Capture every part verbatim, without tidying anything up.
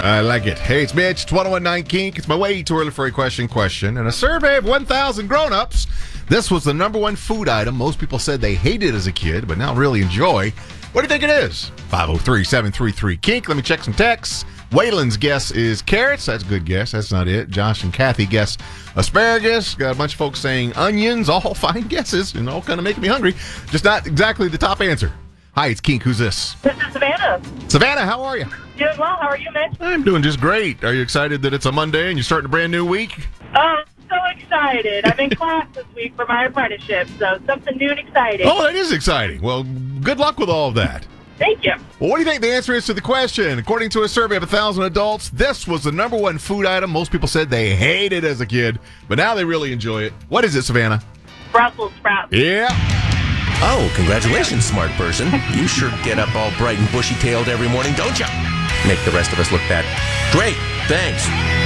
I like it. Hey, it's Mitch. It's one oh one point nine Kink. It's my way too early for a question question. And a survey of one thousand grown-ups. This was the number one food item most people said they hated as a kid, but now really enjoy. What do you think it is? five oh three, seven three three, Kink. Let me check some texts. Waylon's guess is carrots. That's a good guess. That's not it. Josh and Kathy guess asparagus. Got a bunch of folks saying onions. All fine guesses and all kind of making me hungry. Just not exactly the top answer. Hi, it's Kink. Who's this? This is Savannah. Savannah, how are you? Doing well. How are you, Mitch? I'm doing just great. Are you excited that it's a Monday and you're starting a brand new week? Oh, so excited. I'm in class this week for my apprenticeship, so something new and exciting. Oh, that is exciting. Well, good luck with all of that. Thank you. Well, what do you think the answer is to the question? According to a survey of one thousand adults, this was the number one food item most people said they hated as a kid, but now they really enjoy it. What is it, Savannah? Brussels sprouts. Yeah. Oh, congratulations, smart person. You sure get up all bright and bushy-tailed every morning, don't you? Make the rest of us look bad. Great, thanks.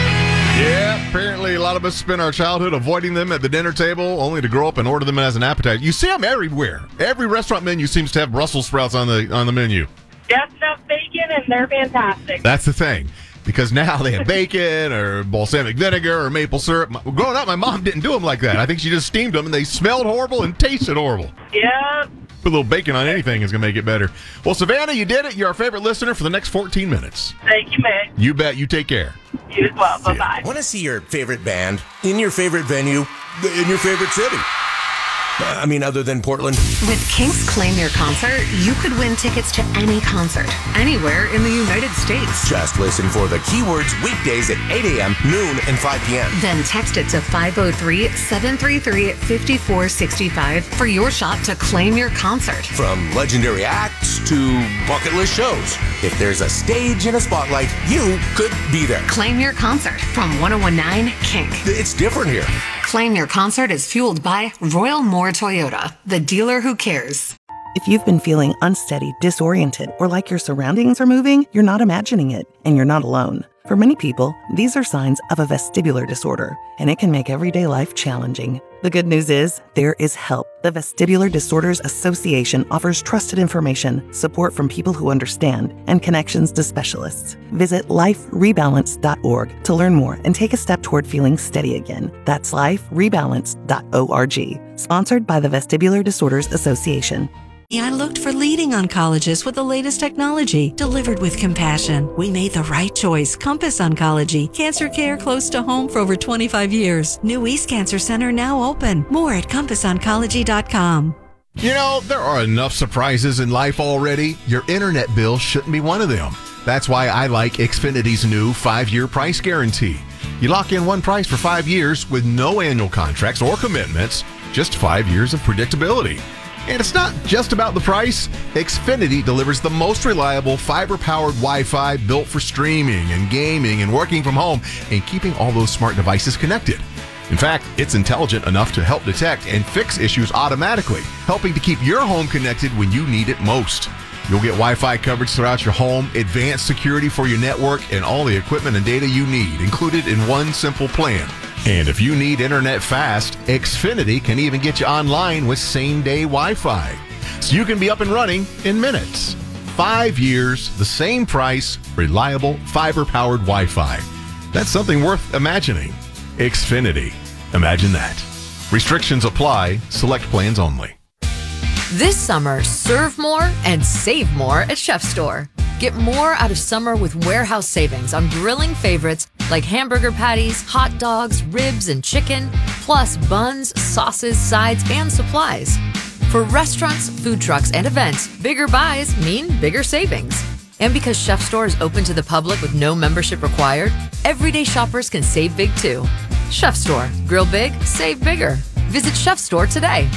Yeah, apparently a lot of us spent our childhood avoiding them at the dinner table, only to grow up and order them as an appetizer. You see them everywhere. Every restaurant menu seems to have Brussels sprouts on the on the menu. Just enough bacon, and they're fantastic. That's the thing. Because now they have bacon or balsamic vinegar or maple syrup. Growing up, my mom didn't do them like that. I think she just steamed them, and they smelled horrible and tasted horrible. Yeah. Put a little bacon on anything is going to make it better. Well, Savannah, you did it. You're our favorite listener for the next fourteen minutes. Thank you, Mitch. You bet. You take care. You as well. Bye-bye. Want to see your favorite band in your favorite venue in your favorite city? I mean, other than Portland. With Kink's Claim Your Concert, you could win tickets to any concert, anywhere in the United States. Just listen for the keywords weekdays at eight a.m., noon, and five p.m. Then text it to five oh three, seven three three, five four six five for your shot to claim your concert. From legendary acts to bucket list shows. If there's a stage and a spotlight, you could be there. Claim your concert from one oh one point nine Kink. It's different here. Claim Your Concert is fueled by Royal Moore Toyota, the dealer who cares. If you've been feeling unsteady, disoriented, or like your surroundings are moving, you're not imagining it, and you're not alone. For many people, these are signs of a vestibular disorder, and it can make everyday life challenging. The good news is, there is help. The Vestibular Disorders Association offers trusted information, support from people who understand, and connections to specialists. Visit life rebalance dot org to learn more and take a step toward feeling steady again. That's life rebalance dot org. Sponsored by the Vestibular Disorders Association. I looked for leading oncologists with the latest technology, delivered with compassion. We made the right choice. Compass Oncology. Cancer care close to home for over twenty-five years. New East Cancer Center now open. More at compass oncology dot com. You know, there are enough surprises in life already. Your internet bill shouldn't be one of them. That's why I like Xfinity's new five-year price guarantee. You lock in one price for five years with no annual contracts or commitments, just five years of predictability. And it's not just about the price. Xfinity delivers the most reliable fiber-powered Wi-Fi built for streaming and gaming and working from home and keeping all those smart devices connected. In fact, it's intelligent enough to help detect and fix issues automatically, helping to keep your home connected when you need it most. You'll get Wi-Fi coverage throughout your home, advanced security for your network, and all the equipment and data you need, included in one simple plan. And if you need internet fast, Xfinity can even get you online with same-day Wi-Fi. So you can be up and running in minutes. Five years, the same price, reliable, fiber-powered Wi-Fi. That's something worth imagining. Xfinity. Imagine that. Restrictions apply. Select plans only. This summer, serve more and save more at Chef Store. Get more out of summer with warehouse savings on grilling favorites like hamburger patties, hot dogs, ribs, and chicken, plus buns, sauces, sides, and supplies. For restaurants, food trucks, and events, bigger buys mean bigger savings. And because Chef Store is open to the public with no membership required, everyday shoppers can save big too. Chef Store. Grill big, save bigger. Visit Chef Store today.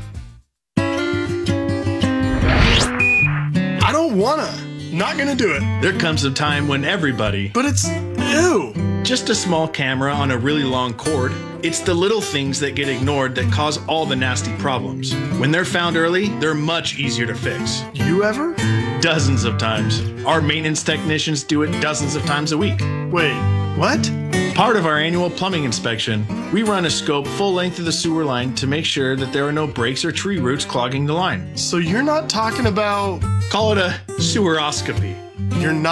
I don't wanna. Not gonna do it. There comes a time when everybody... But it's... ew. Just a small camera on a really long cord. It's the little things that get ignored that cause all the nasty problems. When they're found early, they're much easier to fix. You ever? Dozens of times. Our maintenance technicians do it dozens of times a week. Wait, what? Part of our annual plumbing inspection, we run a scope full length of the sewer line to make sure that there are no breaks or tree roots clogging the line. So you're not talking about... Call it a seweroscopy. You're not